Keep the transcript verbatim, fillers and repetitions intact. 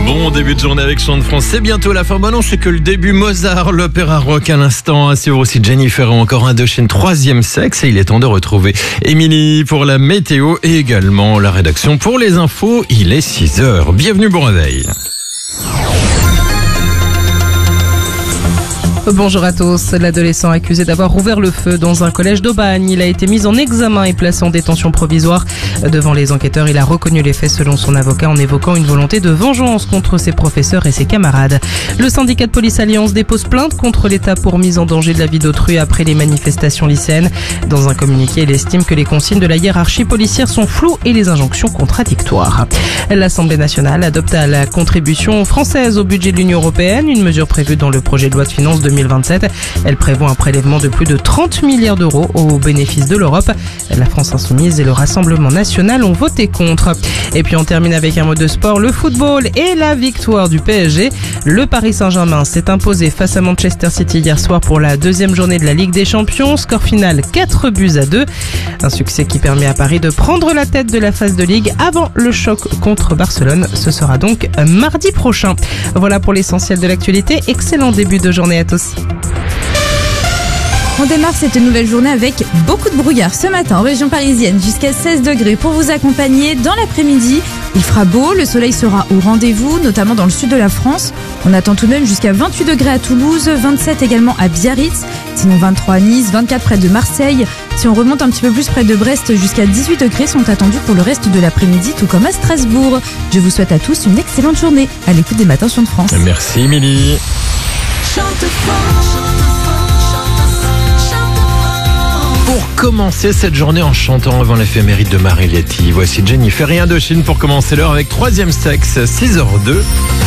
Bon début de journée avec Chant de France, c'est bientôt la fin. Bon non, c'est que le début. Mozart, l'opéra rock à l'instant. À suivre aussi Jennifer ou encore Indochine, troisième sexe. Et il est temps de retrouver Émilie pour la météo et également la rédaction pour les infos. Il est six heures. Bienvenue, bon réveil. Bonjour à tous. L'adolescent accusé d'avoir ouvert le feu dans un collège d'Aubagne, il a été mis en examen et placé en détention provisoire. Devant les enquêteurs, il a reconnu les faits selon son avocat en évoquant une volonté de vengeance contre ses professeurs et ses camarades. Le syndicat de police Alliance dépose plainte contre l'État pour mise en danger de la vie d'autrui après les manifestations lycéennes. Dans un communiqué, il estime que les consignes de la hiérarchie policière sont floues et les injonctions contradictoires. L'Assemblée nationale adopte la contribution française au budget de l'Union européenne, une mesure prévue dans le projet de loi de finances deux mille vingt-sept. Elle prévoit un prélèvement de plus de trente milliards d'euros au bénéfice de l'Europe. La France Insoumise et le Rassemblement national ont voté contre. Et puis on termine avec un mot de sport, le football et la victoire du P S G. Le Paris Saint-Germain s'est imposé face à Manchester City hier soir pour la deuxième journée de la Ligue des Champions. Score final quatre buts à deux. Un succès qui permet à Paris de prendre la tête de la phase de Ligue avant le choc contre Barcelone. Ce sera donc mardi prochain. Voilà pour l'essentiel de l'actualité. Excellent début de journée à tous. On démarre cette nouvelle journée avec beaucoup de brouillard ce matin en région parisienne, jusqu'à seize degrés pour vous accompagner. Dans l'après-midi, il fera beau, le soleil sera au rendez-vous, notamment dans le sud de la France. On attend tout de même jusqu'à vingt-huit degrés à Toulouse, vingt-sept également à Biarritz, sinon vingt-trois à Nice, vingt-quatre près de Marseille. Si on remonte un petit peu plus près de Brest, jusqu'à dix-huit degrés sont attendus pour le reste de l'après-midi, tout comme à Strasbourg. Je vous souhaite à tous une excellente journée à l'écoute des matins Chant de France. Merci Émilie. Pour commencer cette journée en chantant avant l'éphéméride de Marie Letty, voici Jennifer et Indochine pour commencer l'heure avec troisième sexe, six heures zéro deux.